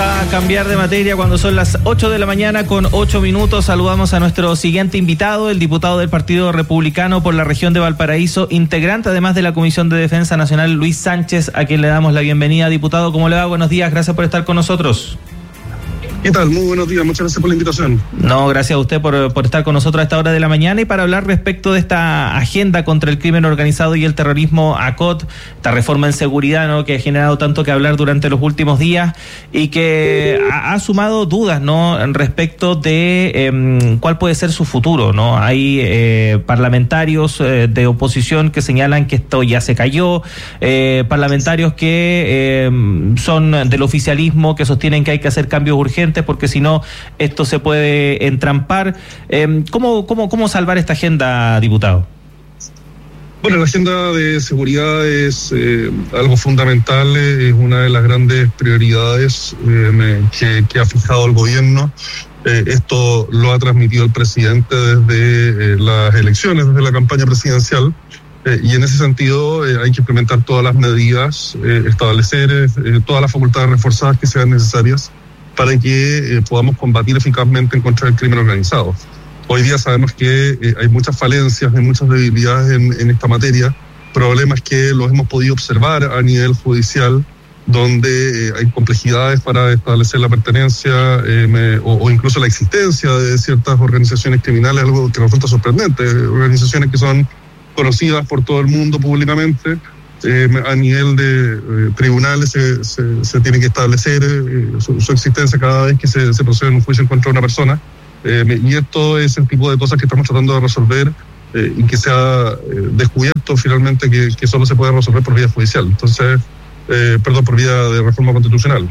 a cambiar de materia cuando son las 8 de la mañana con 8 minutos. Saludamos a nuestro siguiente invitado, el diputado del Partido Republicano por la región de Valparaíso, integrante además de la Comisión de Defensa Nacional, Luis Sánchez, a quien le damos la bienvenida. Diputado, ¿cómo le va? Buenos días, gracias por estar con nosotros. ¿Qué tal? Muy buenos días, muchas gracias por la invitación. No, gracias a usted por estar con nosotros a esta hora de la mañana y para hablar respecto de esta agenda contra el crimen organizado y el terrorismo ACOT, esta reforma en seguridad, ¿no?, que ha generado tanto que hablar durante los últimos días y que ha sumado dudas, ¿no?, respecto de cuál puede ser su futuro, ¿no? Hay parlamentarios de oposición que señalan que esto ya se cayó, parlamentarios que son del oficialismo, que sostienen que hay que hacer cambios urgentes porque si no esto se puede entrampar. ¿Cómo salvar esta agenda, diputado? Bueno, la agenda de seguridad es algo fundamental, es una de las grandes prioridades que ha fijado el gobierno. Esto lo ha transmitido el presidente desde las elecciones, desde la campaña presidencial. Y en ese sentido hay que implementar todas las medidas, establecer todas las facultades reforzadas que sean necesarias para que podamos combatir eficazmente en contra del crimen organizado. Hoy día sabemos que hay muchas falencias, hay muchas debilidades en esta materia, problemas que los hemos podido observar a nivel judicial, donde hay complejidades para establecer la pertenencia o incluso la existencia de ciertas organizaciones criminales, algo que nos resulta sorprendente, organizaciones que son conocidas por todo el mundo públicamente. A nivel de tribunales se tiene que establecer su existencia cada vez que se procede en un juicio en contra de una persona, y esto es el tipo de cosas que estamos tratando de resolver y que se ha descubierto finalmente que solo se puede resolver por vía judicial, por vía de reforma constitucional.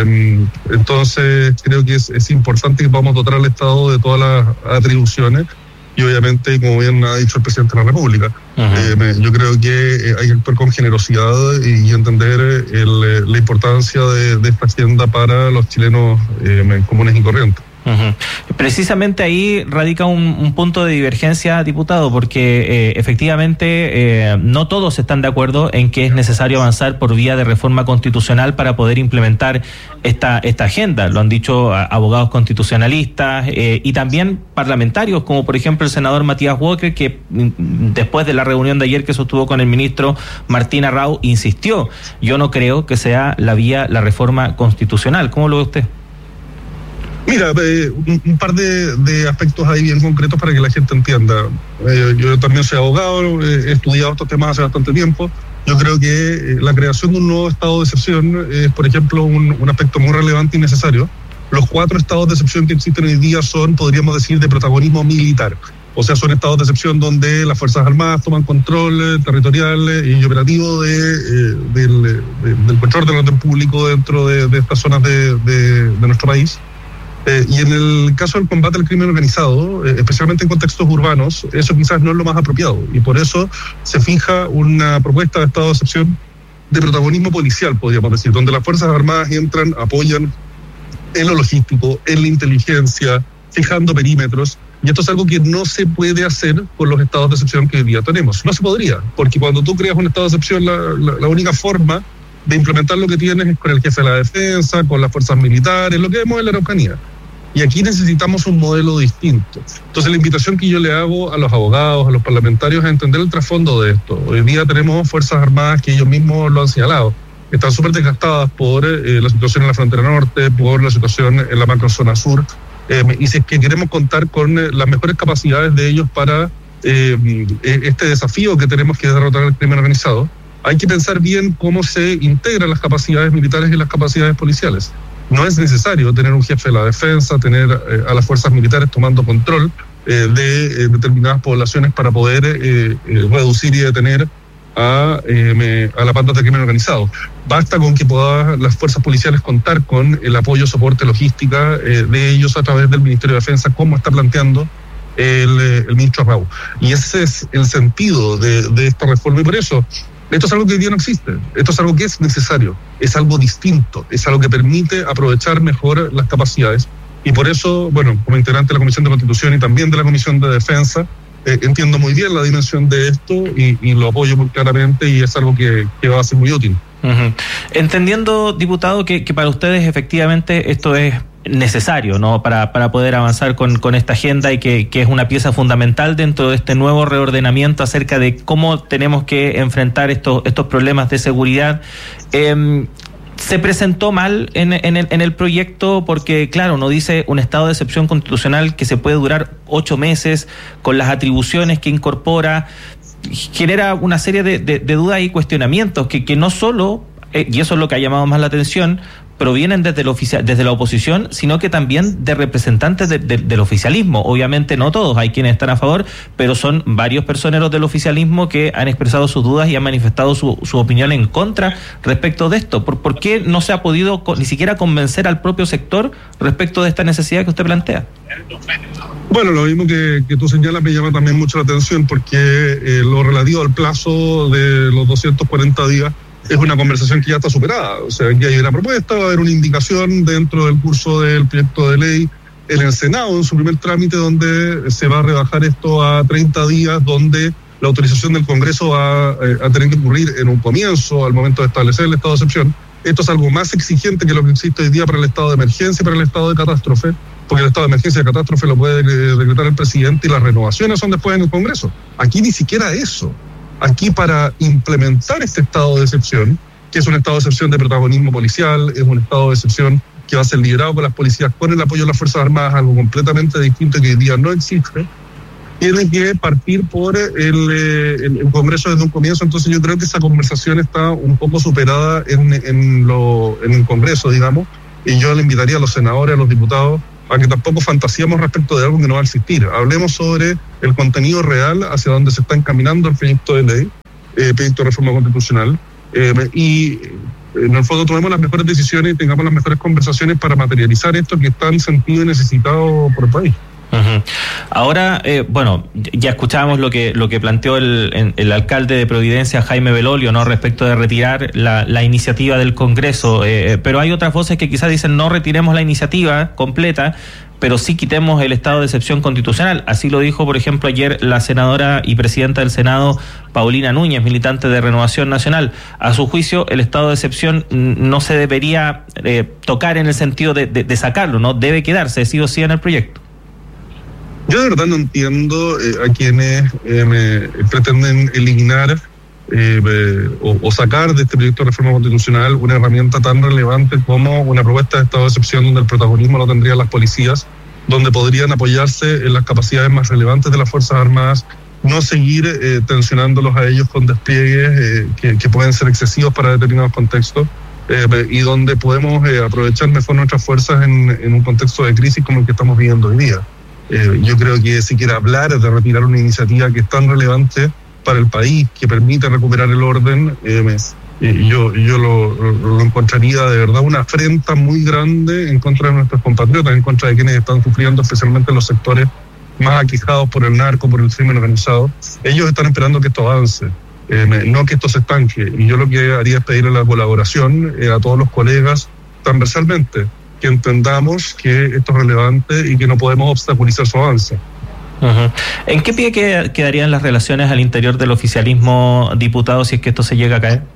Entonces creo que es importante que podamos dotar al Estado de todas las atribuciones y obviamente, como bien ha dicho el presidente de la República, yo creo que hay que actuar con generosidad y entender la importancia de esta agenda para los chilenos comunes y corrientes. Precisamente ahí radica un punto de divergencia, diputado, porque efectivamente no todos están de acuerdo en que es necesario avanzar por vía de reforma constitucional para poder implementar esta agenda. Lo han dicho abogados constitucionalistas y también parlamentarios, como por ejemplo el senador Matías Walker, que después de la reunión de ayer que sostuvo con el ministro Martín Arrau, insistió: yo no creo que sea la vía la reforma constitucional. ¿Cómo lo ve usted? Mira, un par de aspectos ahí bien concretos para que la gente entienda. Yo también soy abogado, he estudiado estos temas hace bastante tiempo. Yo creo que la creación de un nuevo estado de excepción es, por ejemplo, un aspecto muy relevante y necesario. Los 4 estados de excepción que existen hoy día son, podríamos decir, de protagonismo militar. O sea, son estados de excepción donde las Fuerzas Armadas toman control territorial y operativo del control del orden público dentro de estas zonas de nuestro país. Y en el caso del combate al crimen organizado, especialmente en contextos urbanos, eso quizás no es lo más apropiado. Y por eso se fija una propuesta de estado de excepción de protagonismo policial, podríamos decir, donde las Fuerzas Armadas entran, apoyan en lo logístico, en la inteligencia, fijando perímetros. Y esto es algo que no se puede hacer con los estados de excepción que hoy día tenemos. No se podría, porque cuando tú creas un estado de excepción, la única forma de implementar lo que tienes es con el jefe de la defensa, con las fuerzas militares, lo que vemos en la Araucanía. Y aquí necesitamos un modelo distinto. Entonces la invitación que yo le hago a los abogados, a los parlamentarios, es entender el trasfondo de esto. Hoy día tenemos Fuerzas Armadas que ellos mismos lo han señalado. Están súper desgastadas por la situación en la frontera norte, por la situación en la macrozona sur. Y si es que queremos contar con las mejores capacidades de ellos para este desafío que tenemos que derrotar al crimen organizado, hay que pensar bien cómo se integran las capacidades militares y las capacidades policiales. No es necesario tener un jefe de la defensa, tener a las fuerzas militares tomando control de determinadas poblaciones para poder reducir y detener a la banda de crimen organizado. Basta con que puedan las fuerzas policiales contar con el apoyo, soporte, logística de ellos a través del Ministerio de Defensa, como está planteando el ministro Arrau. Y ese es el sentido de esta reforma, y por eso esto es algo que hoy día no existe. Esto es algo que es necesario, es algo distinto, es algo que permite aprovechar mejor las capacidades. Y por eso, bueno, como integrante de la Comisión de Constitución y también de la Comisión de Defensa, entiendo muy bien la dimensión de esto y lo apoyo muy claramente, y es algo que va a ser muy útil. Uh-huh. Entendiendo, diputado, que para ustedes efectivamente esto es necesario, ¿no? Para poder avanzar con esta agenda y que es una pieza fundamental dentro de este nuevo reordenamiento acerca de cómo tenemos que enfrentar estos problemas de seguridad. Se presentó mal en el proyecto porque, claro, uno dice un estado de excepción constitucional que se puede durar 8 meses con las atribuciones que incorpora, genera una serie de dudas y cuestionamientos que no solo, y eso es lo que ha llamado más la atención, provienen desde la oposición, sino que también de representantes del oficialismo. Obviamente no todos, hay quienes están a favor, pero son varios personeros del oficialismo que han expresado sus dudas y han manifestado su opinión en contra respecto de esto. ¿Por qué no se ha podido ni siquiera convencer al propio sector respecto de esta necesidad que usted plantea? Bueno, lo mismo que tú señalas me llama también mucho la atención porque lo relativo al plazo de los 240 días es una conversación que ya está superada. O sea, aquí hay una propuesta, va a haber una indicación dentro del curso del proyecto de ley en el Senado, en su primer trámite, donde se va a rebajar esto a 30 días, donde la autorización del Congreso va a tener que ocurrir en un comienzo, al momento de establecer el estado de excepción. Esto es algo más exigente que lo que existe hoy día para el estado de emergencia y para el estado de catástrofe, porque el estado de emergencia y de catástrofe lo puede decretar el presidente y las renovaciones son después en el Congreso. Aquí ni siquiera eso. Aquí, para implementar este estado de excepción, que es un estado de excepción de protagonismo policial, es un estado de excepción que va a ser liderado por las policías con el apoyo de las Fuerzas Armadas, algo completamente distinto que hoy día no existe, tiene que partir por el Congreso desde un comienzo. Entonces yo creo que esa conversación está un poco superada en el Congreso, digamos, y yo le invitaría a los senadores, a los diputados, a que tampoco fantaseamos respecto de algo que no va a existir. Hablemos sobre el contenido real hacia donde se está encaminando el proyecto de ley, proyecto de reforma constitucional, y en el fondo tomemos las mejores decisiones y tengamos las mejores conversaciones para materializar esto que es tan sentido y necesitado por el país. Uh-huh. Ahora, bueno, ya escuchábamos lo que planteó el alcalde de Providencia, Jaime Belolio, ¿no? Respecto de retirar la iniciativa del Congreso, pero hay otras voces que quizás dicen no retiremos la iniciativa completa, pero sí quitemos el estado de excepción constitucional. Así lo dijo, por ejemplo, ayer la senadora y presidenta del Senado, Paulina Núñez, militante de Renovación Nacional. A su juicio, el estado de excepción no se debería tocar en el sentido de sacarlo, ¿no? Debe quedarse sí o sí en el proyecto. Yo de verdad no entiendo a quienes pretenden eliminar o sacar de este proyecto de reforma constitucional una herramienta tan relevante como una propuesta de estado de excepción donde el protagonismo lo tendrían las policías, donde podrían apoyarse en las capacidades más relevantes de las Fuerzas Armadas, no seguir tensionándolos a ellos con despliegues que pueden ser excesivos para determinados contextos, y donde podemos aprovechar mejor nuestras fuerzas en un contexto de crisis como el que estamos viviendo hoy día. Yo creo que si quiere hablar de retirar una iniciativa que es tan relevante para el país, que permite recuperar el orden, yo lo encontraría de verdad una afrenta muy grande en contra de nuestros compatriotas, en contra de quienes están sufriendo, especialmente en los sectores más aquejados por el narco, por el crimen organizado. Ellos están esperando que esto avance, no que esto se estanque. Y yo lo que haría es pedirle la colaboración a todos los colegas transversalmente, que entendamos que esto es relevante y que no podemos obstaculizar su avance. Uh-huh. ¿En qué pie quedarían las relaciones al interior del oficialismo, diputado, si es que esto se llega a caer?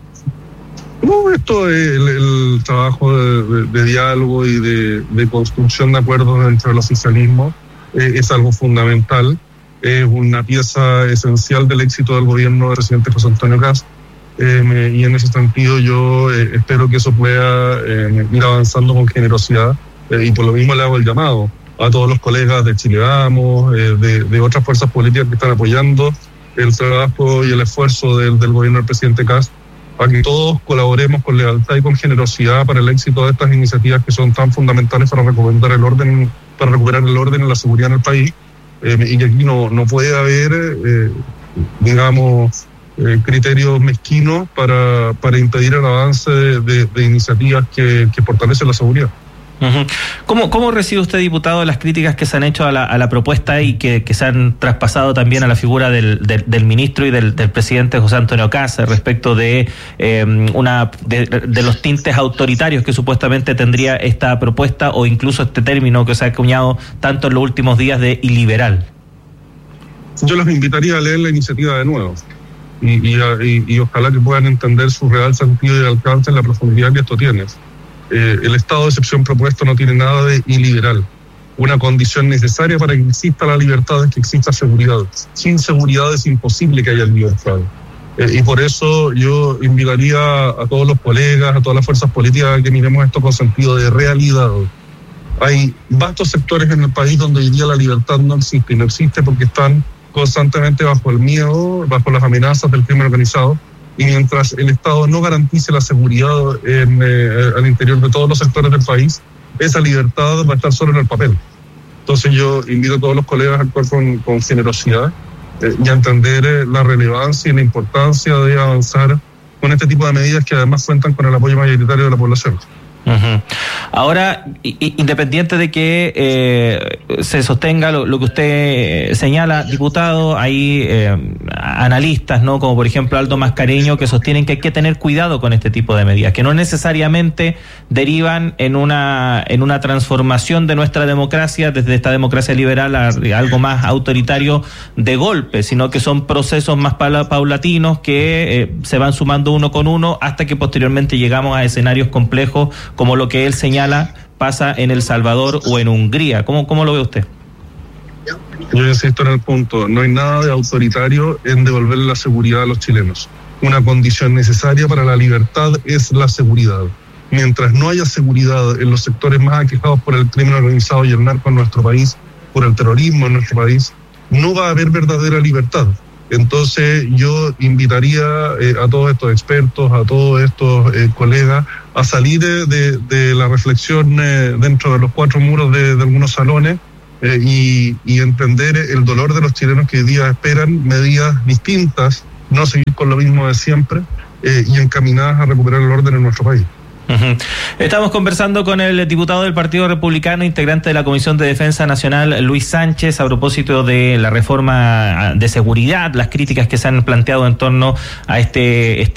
No, esto es el trabajo de diálogo y de construcción de acuerdos dentro del oficialismo, es algo fundamental, es una pieza esencial del éxito del gobierno del presidente José Antonio Kast. Y en ese sentido yo espero que eso pueda ir avanzando con generosidad, y por lo mismo le hago el llamado a todos los colegas de Chile Vamos, de otras fuerzas políticas que están apoyando el trabajo y el esfuerzo del gobierno del presidente Kast, a que todos colaboremos con lealtad y con generosidad para el éxito de estas iniciativas que son tan fundamentales para recuperar el orden y la seguridad en el país, y que aquí no puede haber, digamos, criterios mezquinos para impedir el avance de iniciativas que fortalecen la seguridad. Uh-huh. ¿Cómo recibe usted, diputado, las críticas que se han hecho a la propuesta y que se han traspasado también a la figura del ministro y del presidente José Antonio Kast respecto de los tintes autoritarios que supuestamente tendría esta propuesta, o incluso este término que se ha acuñado tanto en los últimos días de iliberal? Yo los invitaría a leer la iniciativa de nuevo. y ojalá que puedan entender su real sentido y alcance en la profundidad que esto tiene. El estado de excepción propuesto no tiene nada de iliberal. Una condición necesaria para que exista la libertad es que exista seguridad. Sin seguridad es imposible que haya libertad. Y por eso yo invitaría a todos los colegas, a todas las fuerzas políticas, que miremos esto con sentido de realidad. Hay vastos sectores en el país donde hoy día la libertad no existe, y no existe porque están constantemente bajo el miedo, bajo las amenazas del crimen organizado, y mientras el Estado no garantice la seguridad al interior de todos los sectores del país, esa libertad va a estar solo en el papel. Entonces yo invito a todos los colegas a actuar con generosidad y a entender la relevancia y la importancia de avanzar con este tipo de medidas que además cuentan con el apoyo mayoritario de la población. Uh-huh. Ahora, independiente de que se sostenga lo que usted señala, diputado, hay analistas, ¿no? Como por ejemplo Aldo Mascareño, que sostienen que hay que tener cuidado con este tipo de medidas, que no necesariamente derivan en una transformación de nuestra democracia desde esta democracia liberal a algo más autoritario de golpe, sino que son procesos más paulatinos que se van sumando uno con uno hasta que posteriormente llegamos a escenarios complejos como lo que él señala pasa en El Salvador o en Hungría. ¿Cómo lo ve usted? Yo insisto en el punto, no hay nada de autoritario en devolver la seguridad a los chilenos. Una condición necesaria para la libertad es la seguridad. Mientras no haya seguridad en los sectores más aquejados por el crimen organizado y el narco en nuestro país, por el terrorismo en nuestro país, no va a haber verdadera libertad. Entonces yo invitaría a todos estos expertos, a todos estos colegas, a salir de la reflexión dentro de los cuatro muros de algunos salones y entender el dolor de los chilenos que hoy día esperan medidas distintas, no seguir con lo mismo de siempre y encaminadas a recuperar el orden en nuestro país. Uh-huh. Estamos conversando con el diputado del Partido Republicano, integrante de la Comisión de Defensa Nacional, Luis Sánchez, a propósito de la reforma de seguridad, las críticas que se han planteado en torno a este